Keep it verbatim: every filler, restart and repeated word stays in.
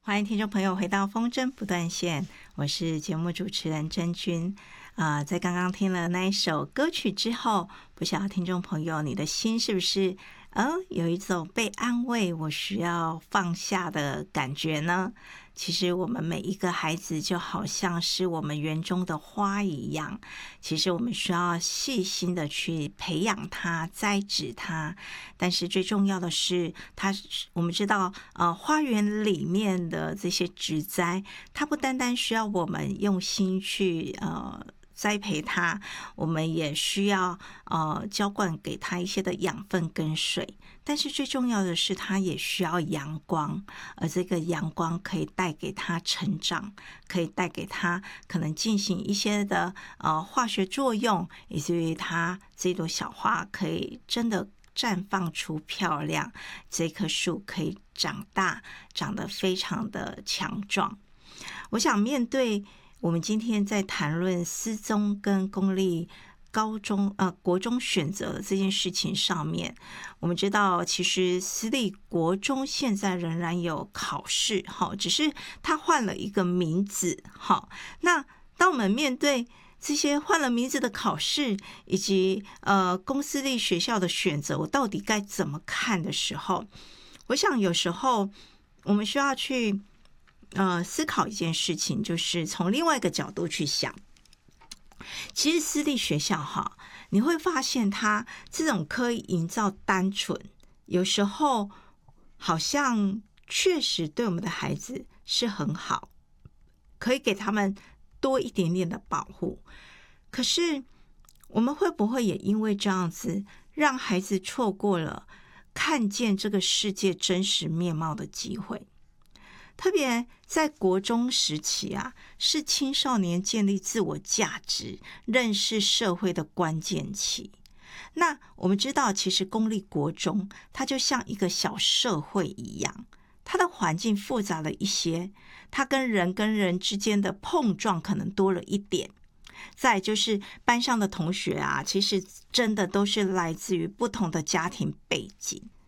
欢迎听众朋友回到风筝不断线，我是节目主持人真君。呃，在刚刚听了那一首歌曲之后，不晓得听众朋友你的心是不是呃有一种被安慰，我需要放下的感觉呢？其实我们每一个孩子就好像是我们园中的花一样，其实我们需要细心的去培养它、栽植它。但是最重要的是，它我们知道，呃，花园里面的这些植栽，它不单单需要我们用心去呃。栽培它，我们也需要呃浇灌给它一些的养分跟水，但是最重要的是它也需要阳光，而这个阳光可以带给它成长，可以带给它可能进行一些的呃化学作用，以至于它这朵小花可以真的绽放出漂亮，这棵树可以长大，长得非常的强壮。我想面对我们今天在谈论私宗跟公立高中呃国中选择这件事情上面，我们知道其实私立国中现在仍然有考试，只是它换了一个名字。那当我们面对这些换了名字的考试，以及呃公私立学校的选择，我到底该怎么看的时候，我想有时候我们需要去呃，思考一件事情，就是从另外一个角度去想。其实私立学校哈，你会发现它这种可以营造单纯，有时候好像确实对我们的孩子是很好，可以给他们多一点点的保护。可是我们会不会也因为这样子，让孩子错过了看见这个世界真实面貌的机会？特别在国中时期啊，是青少年建立自我价值、认识社会的关键期。那我们知道，其实公立国中它就像一个小社会一样，它的环境复杂了一些，它跟人跟人之间的碰撞可能多了一点。再就是班上的同学啊，其实真的都是来自于不同的家庭背景。